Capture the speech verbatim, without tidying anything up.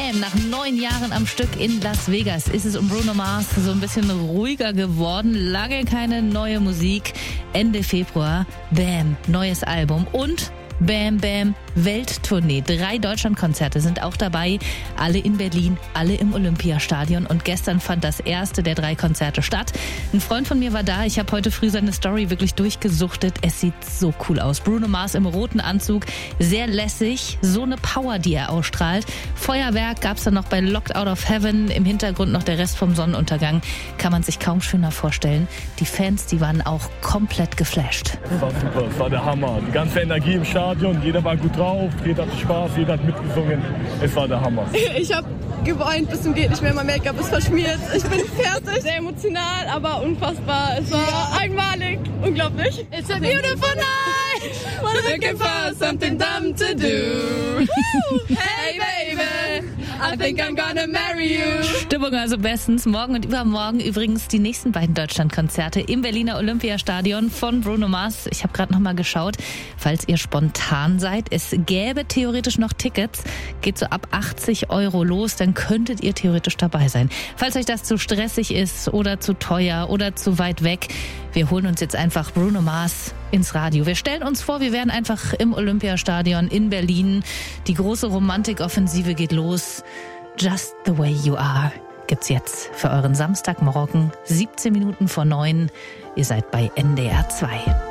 Bam, nach neun Jahren am Stück in Las Vegas ist es um Bruno Mars so ein bisschen ruhiger geworden. Lange keine neue Musik. Ende Februar, Bam, neues Album und Bam Bam Welttournee. Drei Deutschlandkonzerte sind auch dabei, alle in Berlin, alle im Olympiastadion. Und gestern fand das erste der drei Konzerte statt. Ein Freund von mir war da. Ich habe heute früh seine Story wirklich durchgesuchtet. Es sieht so cool aus. Bruno Mars im roten Anzug, sehr lässig, so eine Power, die er ausstrahlt. Feuerwerk gab's dann noch bei Locked Out of Heaven. Im Hintergrund noch der Rest vom Sonnenuntergang. Kann man sich kaum schöner vorstellen. Die Fans, die waren auch komplett geflasht. Es war super, es war der Hammer. Die ganze Energie im Stadion, jeder war gut drauf, jeder hatte Spaß, jeder hat mitgesungen. Es war der Hammer. Ich habe geweint bis zum geht nicht mehr, mein Make-up ist verschmiert. Ich bin fertig, sehr emotional, aber unfassbar. Es war ja. einmalig, unglaublich. It's a beautiful night, we're looking for something dumb to do. Hey baby, I think I'm gonna marry you. Stimmung also bestens. Morgen und übermorgen übrigens die nächsten beiden Deutschlandkonzerte im Berliner Olympiastadion von Bruno Mars. Ich habe gerade noch mal geschaut, falls ihr spontan seid. Es gäbe theoretisch noch Tickets. Geht so ab achtzig Euro los, dann könntet ihr theoretisch dabei sein. Falls euch das zu stressig ist oder zu teuer oder zu weit weg, wir holen uns jetzt einfach Bruno Mars ins Radio. Wir stellen uns vor, wir wären einfach im Olympiastadion in Berlin. Die große Romantikoffensive geht los. Just the way you are gibt's jetzt für euren Samstagmorgen, siebzehn Minuten vor neun. Ihr seid bei N D R zwei.